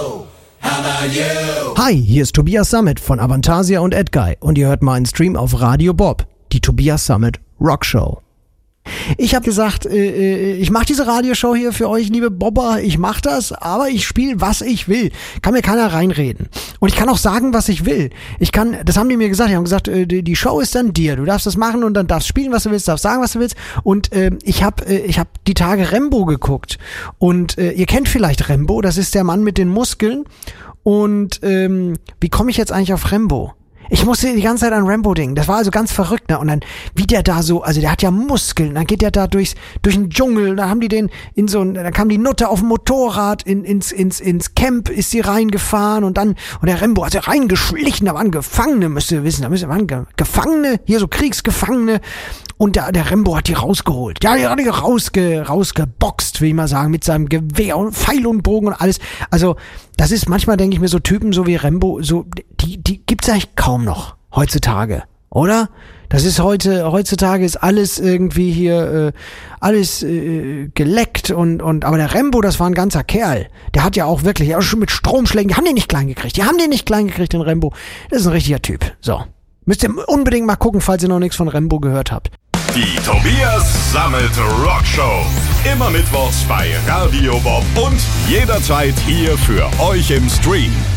Hi, hier ist Tobias Sammet von Avantasia und Edguy und ihr hört meinen Stream auf Radio Bob, die Tobias Sammet Rock Show. Ich habe gesagt, ich mache diese Radioshow hier für euch, liebe Bobber, ich mache das, aber ich spiele, was ich will. Kann mir keiner reinreden. Und ich kann auch sagen, was ich will. Das haben die mir gesagt, die haben gesagt, die Show ist dann dir, du darfst das machen und dann darfst spielen, was du willst, darfst sagen, was du willst. Und ich hab die Tage Rembo geguckt und ihr kennt vielleicht Rembo, das ist der Mann mit den Muskeln. Und wie komme ich jetzt eigentlich auf Rembo? Ich musste die ganze Zeit an Rambo denken. Das war also ganz verrückt, ne? Und dann, wie der da so, also der hat ja Muskeln, dann geht der da durch den Dschungel, dann haben die den dann kam die Nutte auf dem Motorrad ins Camp, ist sie reingefahren und der Rambo hat sie reingeschlichen, da waren Gefangene, müsst ihr wissen, waren Gefangene, hier so Kriegsgefangene. Und der Rembo hat die rausgeholt. Ja, die hat die rausgeboxt, will ich mal sagen, mit seinem Gewehr und Pfeil und Bogen und alles. Also, das ist manchmal, denke ich mir, so Typen, so wie Rembo, so, die gibt's eigentlich kaum noch heutzutage, oder? Das ist heutzutage ist alles irgendwie hier, geleckt aber der Rembo, das war ein ganzer Kerl. Der hat ja auch wirklich, schon mit Stromschlägen, die haben den nicht klein gekriegt, den Rembo. Das ist ein richtiger Typ. So. Müsst ihr unbedingt mal gucken, falls ihr noch nichts von Rembo gehört habt. Die Tobias Sammet Rock Show. Immer mittwochs bei Radio Bob und jederzeit hier für euch im Stream.